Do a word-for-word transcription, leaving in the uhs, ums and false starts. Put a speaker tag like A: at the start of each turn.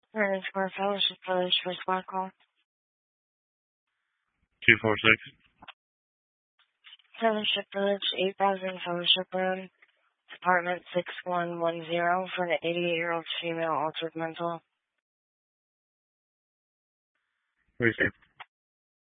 A: Earnings Square Fellowship Village for Squad Call.
B: two four six.
A: Fellowship Village, eight thousand Fellowship Road, apartment six one one zero for an eighty-eight-year-old female altered mental.
B: Receive.